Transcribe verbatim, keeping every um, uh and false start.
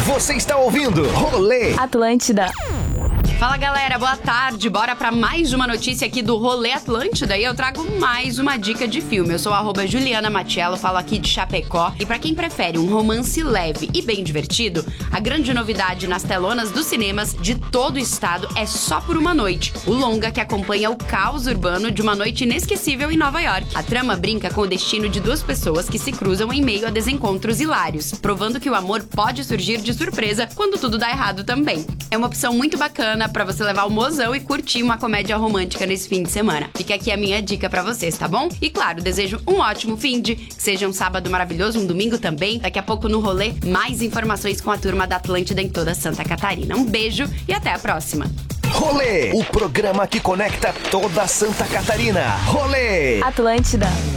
Você está ouvindo Rolê Atlântida. Fala galera, boa tarde, bora pra mais uma notícia aqui do Rolê Atlântida e eu trago mais uma dica de filme. Eu sou arroba Juliana Matiello, falo aqui de Chapecó e pra quem prefere um romance leve e bem divertido, a grande novidade nas telonas dos cinemas de todo o estado é Só por uma Noite, o longa que acompanha o caos urbano de uma noite inesquecível em Nova York. A trama brinca com o destino de duas pessoas que se cruzam em meio a desencontros hilários, provando que o amor pode surgir de surpresa quando tudo dá errado também. É uma opção muito bacana pra você levar o mozão e curtir uma comédia romântica nesse fim de semana. Fica aqui a minha dica pra vocês, tá bom? E claro, desejo um ótimo fim de, que seja um sábado maravilhoso, um domingo também. Daqui a pouco no Rolê, mais informações com a turma da Atlântida em toda Santa Catarina. Um beijo e até a próxima. Rolê, o programa que conecta toda Santa Catarina. Rolê Atlântida.